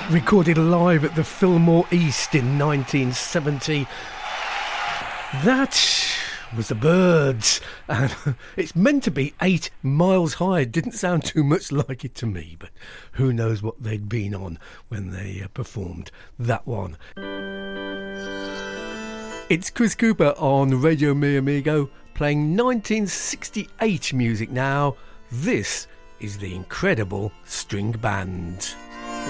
recorded live at the Fillmore East in 1970. That was the Byrds, and it's meant to be 8 Miles High. It didn't sound too much like it to me, but who knows what they'd been on when they performed that one. It's Chris Cooper on Radio Mi Amigo, playing 1968 music now. This is the Incredible String Band.